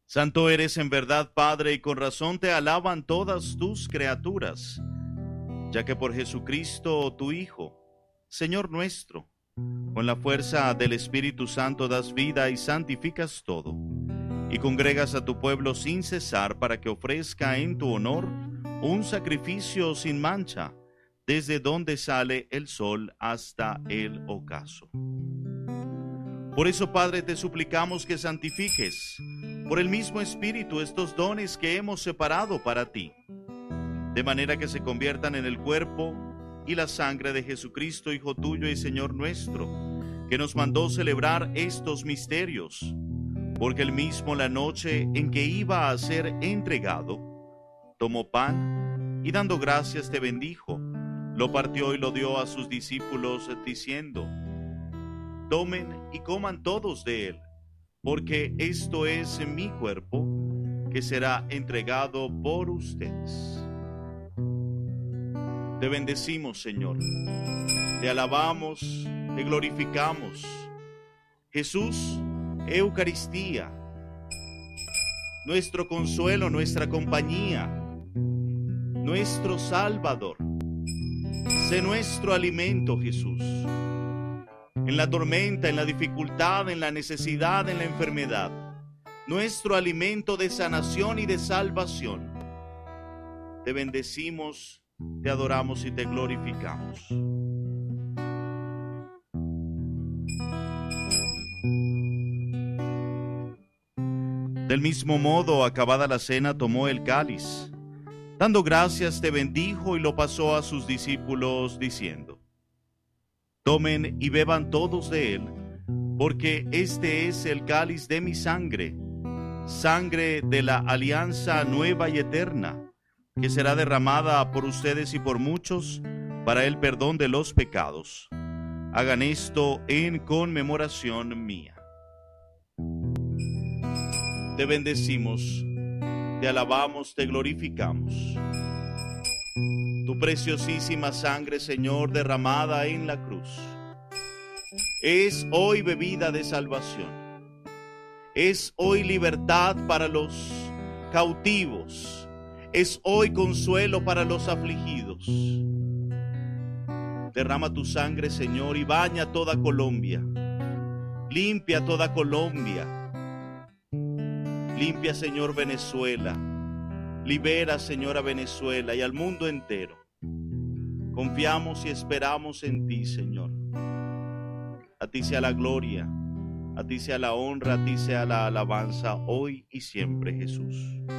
Santo eres en verdad, Padre, y con razón te alaban todas tus criaturas, ya que por Jesucristo, tu Hijo, Señor nuestro, con la fuerza del Espíritu Santo das vida y santificas todo, y congregas a tu pueblo sin cesar para que ofrezca en tu honor un sacrificio sin mancha, desde donde sale el sol hasta el ocaso. Por eso, Padre, te suplicamos que santifiques por el mismo Espíritu estos dones que hemos separado para ti, de manera que se conviertan en el cuerpo y la sangre de Jesucristo, Hijo tuyo y Señor nuestro, que nos mandó celebrar estos misterios, porque él mismo, la noche en que iba a ser entregado, tomó pan y dando gracias te bendijo, lo partió y lo dio a sus discípulos, diciendo: tomen y coman todos de él, porque esto es mi cuerpo, que será entregado por ustedes. Te bendecimos, Señor, te alabamos, te glorificamos. Jesús, Eucaristía, nuestro consuelo, nuestra compañía, nuestro Salvador. Sé nuestro alimento, Jesús. En la tormenta, en la dificultad, en la necesidad, en la enfermedad, nuestro alimento de sanación y de salvación. Te bendecimos, te adoramos y te glorificamos. Del mismo modo, acabada la cena, tomó el cáliz. Dando gracias, te bendijo y lo pasó a sus discípulos, diciendo: tomen y beban todos de él, porque este es el cáliz de mi sangre, sangre de la alianza nueva y eterna, que será derramada por ustedes y por muchos para el perdón de los pecados. Hagan esto en conmemoración mía. Te bendecimos, te alabamos, te glorificamos. Tu preciosísima sangre, Señor, derramada en la cruz, es hoy bebida de salvación. Es hoy libertad para los cautivos. Es hoy consuelo para los afligidos. Derrama tu sangre, Señor, y baña toda Colombia. Limpia toda Colombia. Limpia, Señor, Venezuela. Libera, Señor, a Venezuela y al mundo entero. Confiamos y esperamos en ti, Señor. A ti sea la gloria, a ti sea la honra, a ti sea la alabanza, hoy y siempre, Jesús.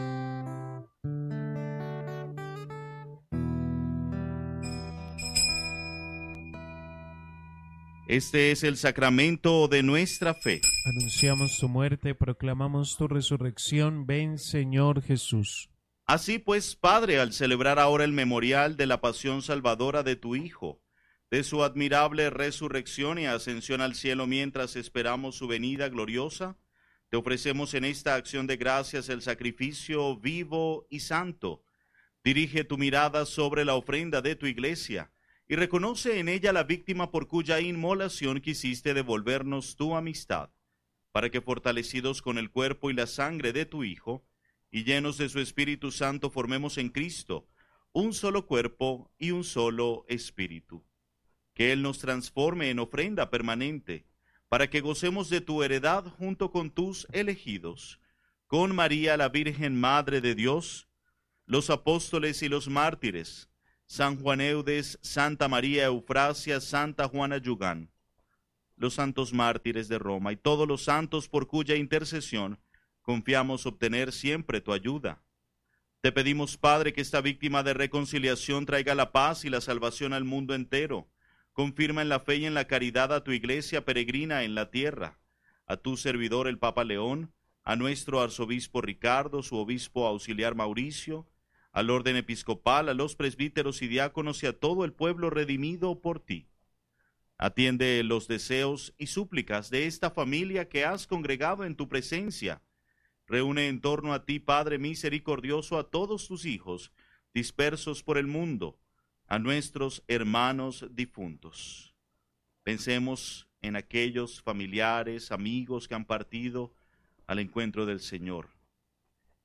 Este es el sacramento de nuestra fe. Anunciamos tu muerte, proclamamos tu resurrección. Ven, Señor Jesús. Así pues, Padre, al celebrar ahora el memorial de la pasión salvadora de tu Hijo, de su admirable resurrección y ascensión al cielo mientras esperamos su venida gloriosa, te ofrecemos en esta acción de gracias el sacrificio vivo y santo. Dirige tu mirada sobre la ofrenda de tu iglesia y reconoce en ella la víctima por cuya inmolación quisiste devolvernos tu amistad, para que fortalecidos con el cuerpo y la sangre de tu Hijo, y llenos de su Espíritu Santo, formemos en Cristo un solo cuerpo y un solo espíritu. Que Él nos transforme en ofrenda permanente, para que gocemos de tu heredad junto con tus elegidos, con María la Virgen Madre de Dios, los apóstoles y los mártires, San Juan Eudes, Santa María Eufrasia, Santa Juana Yugán, los santos mártires de Roma y todos los santos por cuya intercesión confiamos obtener siempre tu ayuda. Te pedimos, Padre, que esta víctima de reconciliación traiga la paz y la salvación al mundo entero. Confirma en la fe y en la caridad a tu iglesia peregrina en la tierra, a tu servidor el Papa León, a nuestro arzobispo Ricardo, su obispo auxiliar Mauricio, al orden episcopal, a los presbíteros y diáconos y a todo el pueblo redimido por ti. Atiende los deseos y súplicas de esta familia que has congregado en tu presencia. Reúne en torno a ti, Padre misericordioso, a todos tus hijos dispersos por el mundo, a nuestros hermanos difuntos. Pensemos en aquellos familiares, amigos que han partido al encuentro del Señor.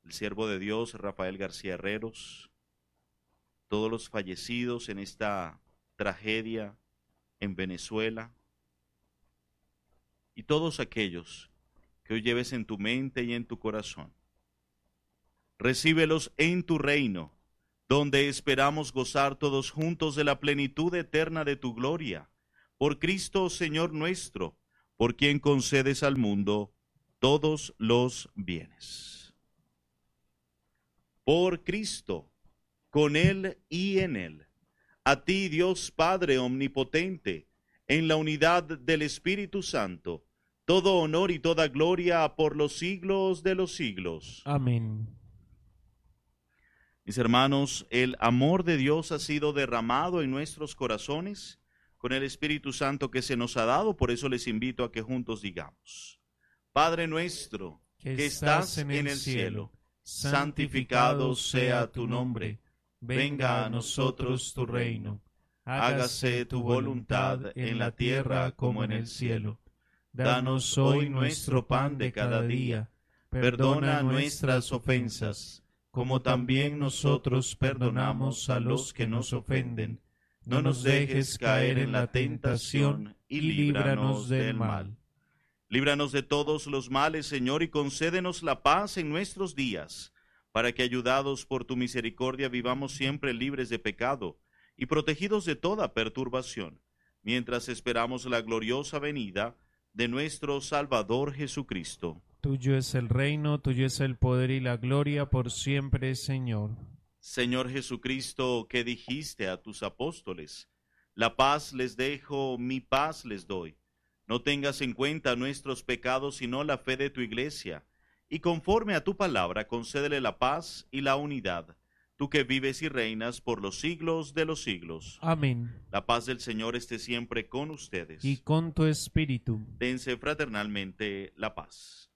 el siervo de Dios Rafael García Herreros, todos los fallecidos en esta tragedia en Venezuela, y todos aquellos que hoy lleves en tu mente y en tu corazón. Recíbelos en tu reino, donde esperamos gozar todos juntos de la plenitud eterna de tu gloria. Por Cristo, Señor nuestro, por quien concedes al mundo todos los bienes. Por Cristo, con Él y en Él, a ti, Dios Padre omnipotente, en la unidad del Espíritu Santo, todo honor y toda gloria por los siglos de los siglos. Amén. Mis hermanos, el amor de Dios ha sido derramado en nuestros corazones con el Espíritu Santo que se nos ha dado, por eso les invito a que juntos digamos: Padre nuestro, que estás en el cielo, santificado sea tu nombre, venga a nosotros tu reino, hágase tu voluntad en la tierra como en el cielo. Danos hoy nuestro pan de cada día, perdona nuestras ofensas, como también nosotros perdonamos a los que nos ofenden. No nos dejes caer en la tentación y líbranos del mal. Líbranos de todos los males, Señor, y concédenos la paz en nuestros días, para que, ayudados por tu misericordia, vivamos siempre libres de pecado y protegidos de toda perturbación, mientras esperamos la gloriosa venida de nuestro Salvador Jesucristo. Tuyo es el reino, tuyo es el poder y la gloria por siempre, Señor. Señor Jesucristo, que dijiste a tus apóstoles: la paz les dejo, mi paz les doy. No tengas en cuenta nuestros pecados, sino la fe de tu iglesia, y conforme a tu palabra, concédele la paz y la unidad, tú que vives y reinas por los siglos de los siglos. Amén. La paz del Señor esté siempre con ustedes. Y con tu espíritu. Dense fraternalmente la paz.